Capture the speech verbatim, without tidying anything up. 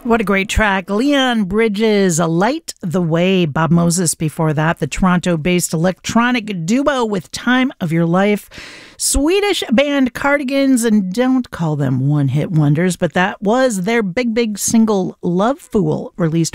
What a great track. Leon Bridges, Light the Way. Bob Moses before that, the Toronto-based electronic duo with Time of Your Life. Swedish band Cardigans, and don't call them one-hit wonders, but that was their big, big single, Love Fool, released